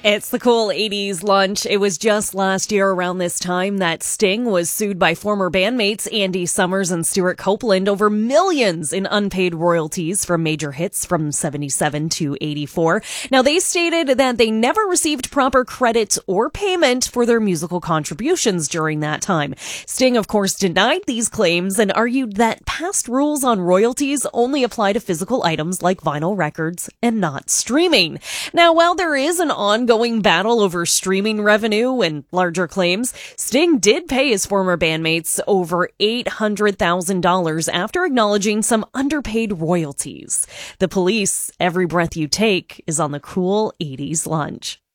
It's the cool 80s lunch. It was just last year around this time that Sting was sued by former bandmates Andy Summers and Stuart Copeland over millions in unpaid royalties from major hits from 77 to 84. Now, they stated that they never received proper credit or payment for their musical contributions during that time. Sting, of course, denied these claims and argued that past rules on royalties only apply to physical items like vinyl records and not streaming. Now, while there is an ongoing battle over streaming revenue and larger claims, Sting did pay his former bandmates over $800,000 after acknowledging some underpaid royalties. The Police, Every Breath You Take, is on the cool 80s lunch.